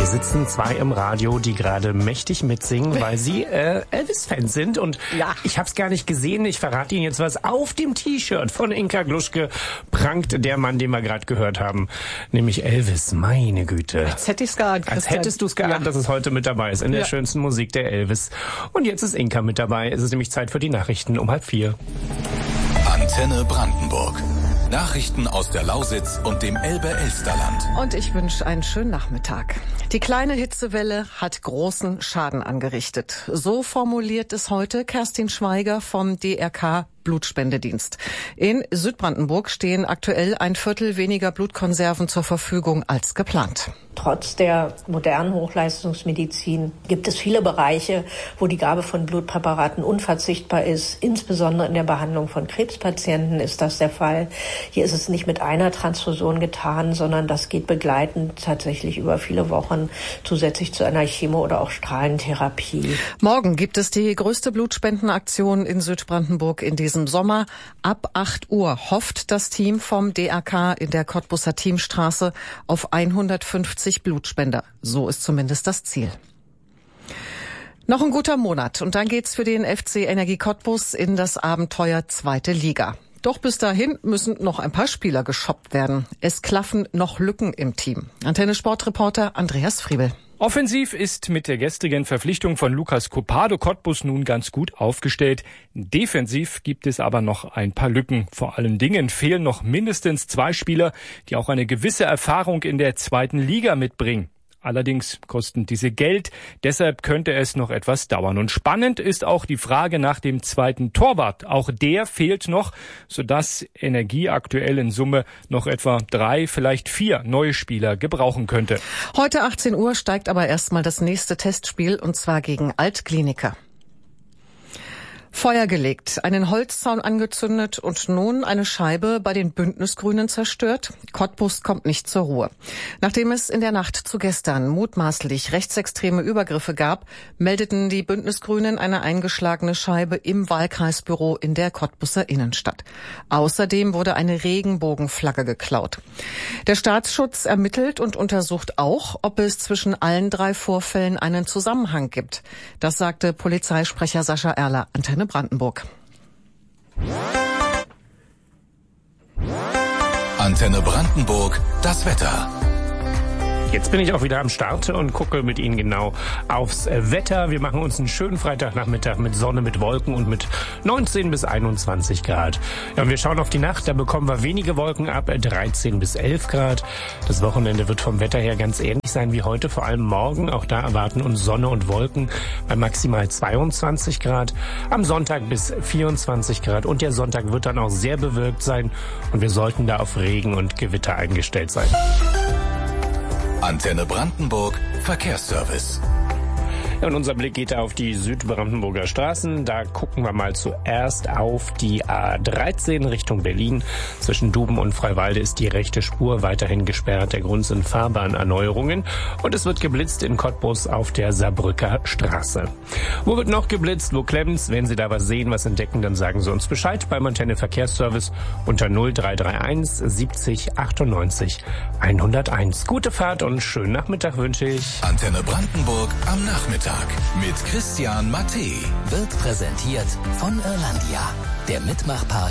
Hier sitzen zwei im Radio, die gerade mächtig mitsingen, weil sie Elvis-Fans sind. Und ja, ich hab's gar nicht gesehen. Ich verrate Ihnen jetzt was. Auf dem T-Shirt von Inka Gluschke prangt der Mann, den wir gerade gehört haben. Nämlich Elvis. Meine Güte. Als hätte ich's geahnt, Christian. Als hättest du's geahnt, dass es heute mit dabei ist. In der schönsten Musik der Elvis. Und jetzt ist Inka mit dabei. Es ist nämlich Zeit für die Nachrichten um 3:30. Antenne Brandenburg. Nachrichten aus der Lausitz und dem Elbe-Elsterland. Und ich wünsche einen schönen Nachmittag. Die kleine Hitzewelle hat großen Schaden angerichtet. So formuliert es heute Kerstin Schweiger vom DRK Blutspendedienst. In Südbrandenburg stehen aktuell 1/4 weniger Blutkonserven zur Verfügung als geplant. Trotz der modernen Hochleistungsmedizin gibt es viele Bereiche, wo die Gabe von Blutpräparaten unverzichtbar ist. Insbesondere in der Behandlung von Krebspatienten ist das der Fall. Hier ist es nicht mit einer Transfusion getan, sondern das geht begleitend tatsächlich über viele Wochen zusätzlich zu einer Chemo- oder auch Strahlentherapie. Morgen gibt es die größte Blutspendenaktion in Südbrandenburg in diesem Sommer. Ab 8 Uhr hofft das Team vom DRK in der Cottbuser Teamstraße auf 150 Blutspender. So ist zumindest das Ziel. Noch ein guter Monat und dann geht's für den FC Energie Cottbus in das Abenteuer 2. Liga. Doch bis dahin müssen noch ein paar Spieler geshoppt werden. Es klaffen noch Lücken im Team. Antenne-Sportreporter Andreas Friebel. Offensiv ist mit der gestrigen Verpflichtung von Lucas Copado Cottbus nun ganz gut aufgestellt. Defensiv gibt es aber noch ein paar Lücken. Vor allen Dingen fehlen noch mindestens 2 Spieler, die auch eine gewisse Erfahrung in der 2. Liga mitbringen. Allerdings kosten diese Geld, deshalb könnte es noch etwas dauern. Und spannend ist auch die Frage nach dem 2. Torwart. Auch der fehlt noch, sodass Energie aktuell in Summe noch etwa 3, vielleicht 4 neue Spieler gebrauchen könnte. Heute 18 Uhr steigt aber erstmal das nächste Testspiel, und zwar gegen Altkliniker. Feuer gelegt, einen Holzzaun angezündet und nun eine Scheibe bei den Bündnisgrünen zerstört. Cottbus kommt nicht zur Ruhe. Nachdem es in der Nacht zu gestern mutmaßlich rechtsextreme Übergriffe gab, meldeten die Bündnisgrünen eine eingeschlagene Scheibe im Wahlkreisbüro in der Cottbuser Innenstadt. Außerdem wurde eine Regenbogenflagge geklaut. Der Staatsschutz ermittelt und untersucht auch, ob es zwischen allen 3 Vorfällen einen Zusammenhang gibt. Das sagte Polizeisprecher Sascha Erler, Antenne Brandenburg. Antenne Brandenburg, das Wetter. Jetzt bin ich auch wieder am Start und gucke mit Ihnen genau aufs Wetter. Wir machen uns einen schönen Freitagnachmittag mit Sonne, mit Wolken und mit 19 bis 21 Grad. Ja, und wir schauen auf die Nacht, da bekommen wir wenige Wolken ab, 13 bis 11 Grad. Das Wochenende wird vom Wetter her ganz ähnlich sein wie heute, vor allem morgen. Auch da erwarten uns Sonne und Wolken bei maximal 22 Grad. Am Sonntag bis 24 Grad und der Sonntag wird dann auch sehr bewölkt sein und wir sollten da auf Regen und Gewitter eingestellt sein. Antenne Brandenburg, Verkehrsservice. Ja, und unser Blick geht auf die Südbrandenburger Straßen. Da gucken wir mal zuerst auf die A13 Richtung Berlin. Zwischen Duben und Freiwalde ist die rechte Spur weiterhin gesperrt. Der Grund sind Fahrbahnerneuerungen. Und es wird geblitzt in Cottbus auf der Saarbrücker Straße. Wo wird noch geblitzt? Wo klemmt's? Wenn Sie da was sehen, was entdecken, dann sagen Sie uns Bescheid beim Antenne Verkehrsservice unter 0331 70 98 101. Gute Fahrt und schönen Nachmittag wünsche ich. Antenne Brandenburg am Nachmittag mit Christian Matte. Wird präsentiert von Irlandia, der Mitmachpartner